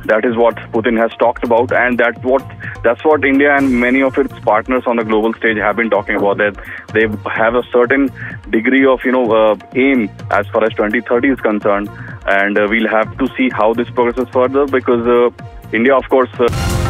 That is what Putin has talked about, and that's what India and many of its partners on the global stage have been talking about. That they have a certain degree of aim as far as 2030 is concerned, and we'll have to see how this progresses further, because India, of course.